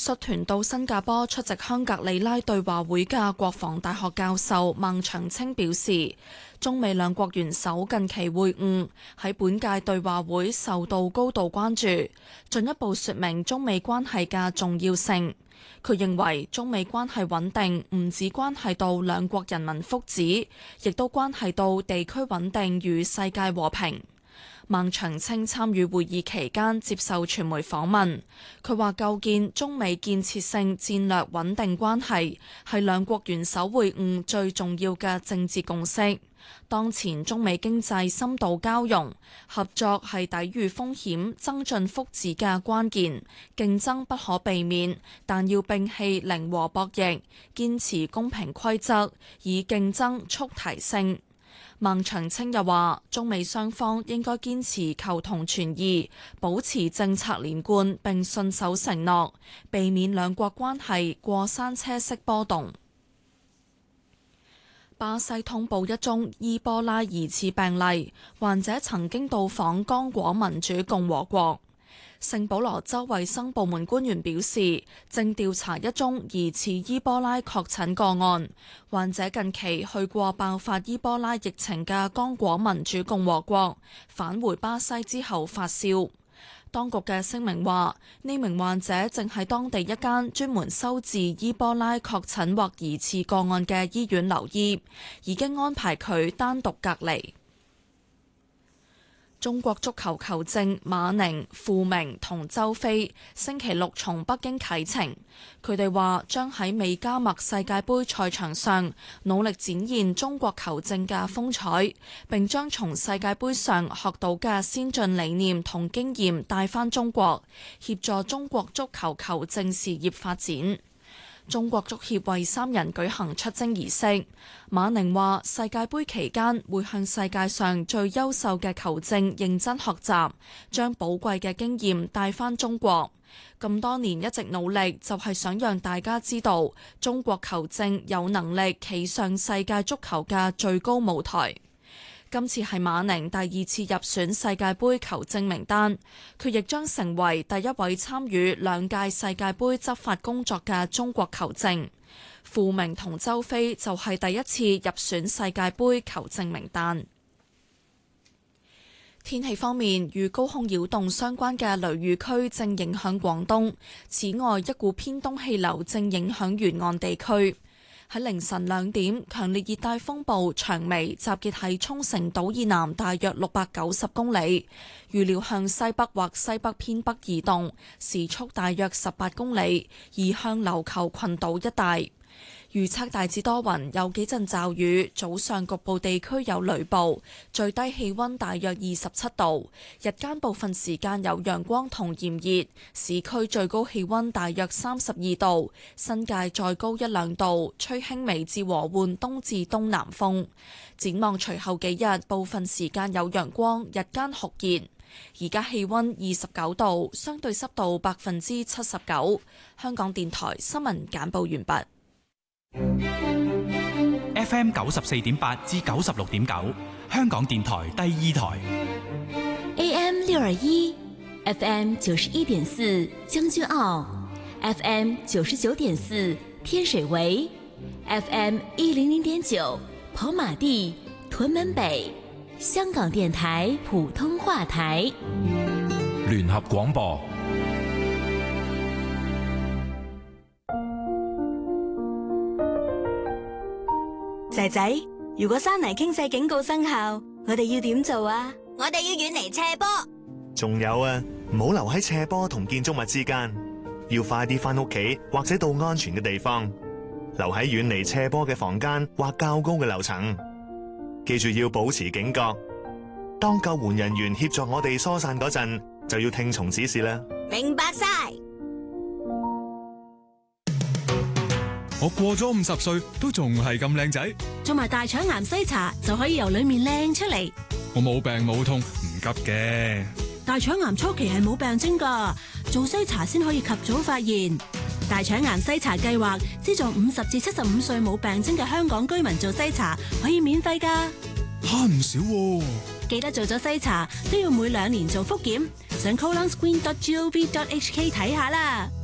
率團到新加坡出席香格里拉對話會嘅國防大學教授孟長青表示，中美兩國元首近期會晤喺本屆對話會受到高度關注，進一步說明中美關係嘅重要性。佢認為中美關係穩定唔只關係到兩國人民福祉，亦都關係到地區穩定與世界和平。孟長青參與會議期間接受傳媒訪問，佢話構建中美建設性戰略穩定關係係兩國元首會晤最重要嘅政治共識。當前中美經濟深度交融，合作係抵禦風險、增進福祉嘅關鍵。競爭不可避免，但要摒棄零和博弈，堅持公平規則，以競爭促提升。孟長青又話，中美雙方應該堅持求同存異，保持政策連貫並信守承諾，避免兩國關係過山車式波動。巴西通報一宗伊波拉疑似病例，患者曾經到訪剛果民主共和國。聖保羅州衛生部門官員表示，正調查一宗疑似伊波拉確診個案。患者近期去過爆發伊波拉疫情嘅剛果民主共和國，返回巴西之後發燒。當局嘅聲明話，呢名患者正喺當地一間專門收治伊波拉確診或疑似個案嘅醫院留醫，已經安排佢單獨隔離。中國足球球證馬寧、傅明同周飛星期六從北京啟程，佢哋話將喺美加墨世界盃賽場上努力展現中國球證嘅風采，並將從世界盃上學到嘅先進理念同經驗帶返中國，協助中國足球球證事業發展。中國足協為3人舉行出征儀式。馬寧話：世界盃期間會向世界上最優秀嘅球證認真學習，將寶貴嘅經驗帶返中國。咁多年一直努力，就係想讓大家知道中國球證有能力企上世界足球嘅最高舞台。今次係馬寧第2次入選世界盃球證名單，佢亦將成為第一位參與2屆世界盃執法工作嘅中國球證。傅明同周飛就係第一次入選世界盃球證名單。天氣方面，與高空擾動相關嘅雷雨區正影響廣東，此外一股偏東氣流正影響沿岸地區。喺凌晨2點，強烈熱帶風暴長眉集結喺沖繩島以南大約690公里，預料向西北或西北偏北移動，時速大約18公里，移向琉球群島一帶。預測大致多雲，有幾陣驟雨，早上局部地區有雷暴，最低氣溫大約27度，日間部分時間有陽光同炎熱，市區最高氣溫大約32度，新界再高1-2度，吹輕微至和緩東至東南風。展望隨後幾日，部分時間有陽光，日間酷熱。而家氣溫29度，相對濕度79%。香港電台新聞簡報完畢。 FM 94.8至96.9，香港電台第2台。 AM 621 FM 91.4將軍澳 FM 99.4天水圍 FM 100.9跑馬地屯門北，香港電台普通話台。 聯合廣播。 仔仔，如果山泥傾瀉警告生效，我哋要點做啊？ 我哋要遠離斜坡。 仲有啊，唔好留喺斜坡同建築物之間，要快啲返屋企或者到安全嘅地方，留喺遠離斜坡嘅房間或較高嘅樓層。記住要保持警覺，當救援人員協助我哋疏散嗰陣，就要聽從指示啦。 明白晒。 我過咗50歲都仲係咁靚仔， 做埋大腸癌篩查就可以由裏面靚出嚟。 我冇病冇痛，唔急嘅。 大腸癌初期係冇病徵㗎，做篩查先可以及早發現。大腸癌篩查計劃資助50至75歲冇病徵嘅香港居民做篩查，可以免費㗎。 慳唔少喎。 記得做咗篩查都要每2年做複檢，上colonscreen.gov.hk 睇下啦。